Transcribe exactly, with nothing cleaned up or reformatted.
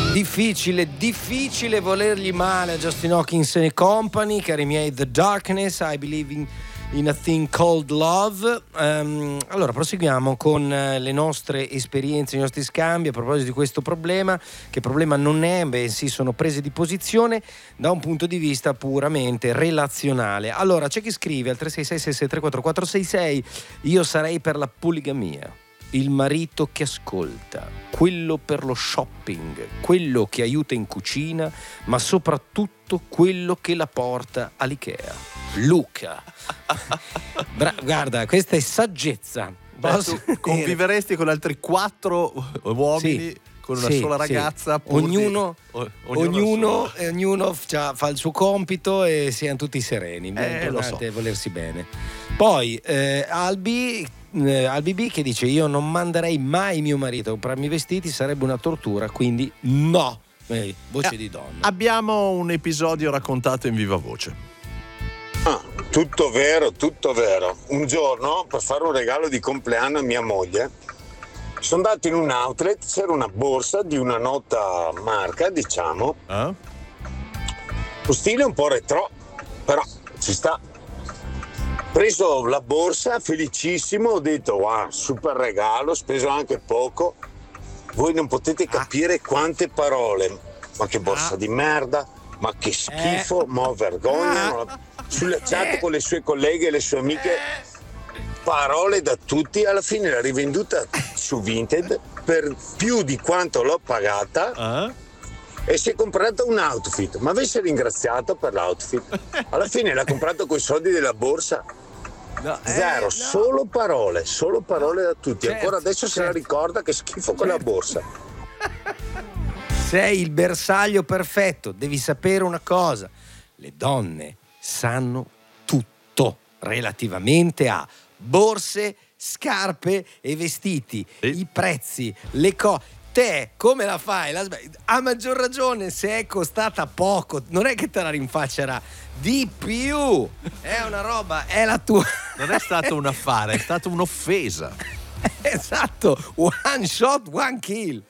Difficile, difficile volergli male a Justin Hawkins e company, cari miei. The Darkness, I Believe in, in a Thing Called Love. Um, allora, proseguiamo con le nostre esperienze, i nostri scambi a proposito di questo problema. Che problema non è, bensì sono prese di posizione da un punto di vista puramente relazionale. Allora, c'è chi scrive al tre sei sei sei sei tre quattro quattro sei sei: io sarei per la poligamia. Il marito che ascolta, quello per lo shopping, quello che aiuta in cucina, ma soprattutto quello che la porta all'Ikea. Luca. Bra- guarda, questa è saggezza. Beh, tu conviveresti con altri quattro uomini, sì, con una sì, sola ragazza, sì. ognuno, di... o- ognuno, ognuno, ognuno fa il suo compito e siano tutti sereni. È Eh, importante lo so. volersi bene. Poi eh, Albi eh, Albi B che dice: io non manderei mai mio marito a comprarmi i vestiti, sarebbe una tortura, quindi no. Eh, voce Eh, di donna. Abbiamo un episodio raccontato in viva voce. Ah, tutto vero, tutto vero. Un giorno, per fare un regalo di compleanno a mia moglie, sono andato in un outlet, c'era una borsa di una nota marca, diciamo, Eh? lo stile un po' retro, però ci sta. Preso la borsa, felicissimo, ho detto wow, super regalo, ho speso anche poco. Voi non potete capire quante parole. Ma che borsa di merda, ma che schifo, ma vergogna. Sulle chat con le sue colleghe e le sue amiche, parole da tutti. Alla fine l'ha rivenduta su Vinted per più di quanto l'ho pagata. Eh? E si è comprato un outfit, ma avesse ringraziato per l'outfit. Alla fine l'ha comprato coi soldi della borsa. No, eh, Zero, no. solo parole, solo parole da tutti. Certo, Ancora adesso se la certo. ricorda che schifo quella Certo. borsa. Sei il bersaglio perfetto, devi sapere una cosa: le donne sanno tutto relativamente a borse, scarpe e vestiti, Sì. i prezzi, le cose. Te come la fai? La sbagli- a maggior ragione se è costata poco, non è che te la rinfaccerà di più, è una roba, è la tua. Non è stato un affare, è stata un'offesa. Esatto, one shot, one kill.